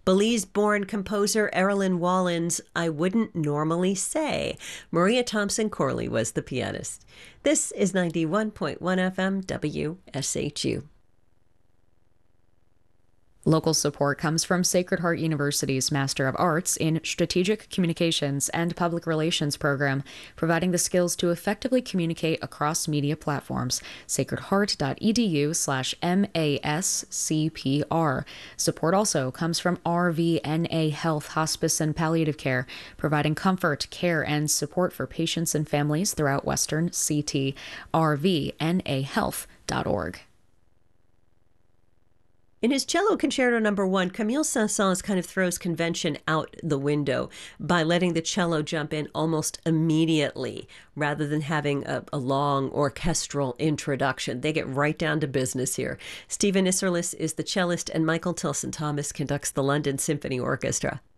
Belize-born composer Erilyn Wallen's I Wouldn't Normally Say. Maria Thompson Corley was the pianist. This is 91.1 FM WSHU. Local support comes from Sacred Heart University's Master of Arts in Strategic Communications and Public Relations program, providing the skills to effectively communicate across media platforms. sacredheart.edu/MASCPR. Support also comes from RVNA Health Hospice and Palliative Care, providing comfort, care, and support for patients and families throughout Western CT. rvnahealth.org. In his cello concerto number 1, Camille Saint-Saëns kind of throws convention out the window by letting the cello jump in almost immediately rather than having a long orchestral introduction. They get right down to business here. Stephen Isserlis is the cellist, and Michael Tilson Thomas conducts the London Symphony Orchestra.